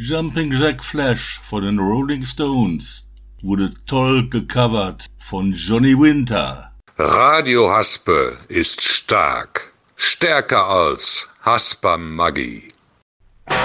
Jumping Jack Flash von den Rolling Stones wurde toll gecovert von Johnny Winter. Radio Haspe ist stark, stärker als Hasper Maggi.